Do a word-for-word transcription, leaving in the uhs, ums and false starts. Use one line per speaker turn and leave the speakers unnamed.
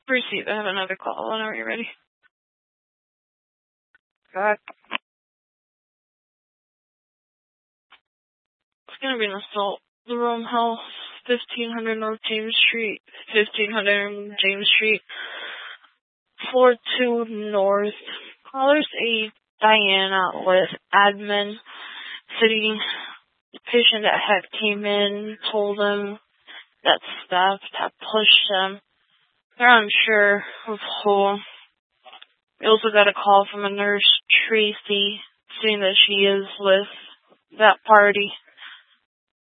Receive. I have another call. Whenever you're ready. God. It's gonna be an assault. The Rome House, fifteen hundred North James Street, fifteen hundred James Street, floor two North. Callers A Diana with admin sitting. The patient that had came in told them that staff had pushed them. They're unsure of who. We also got a call from a nurse, Tracy, saying that she is with that party.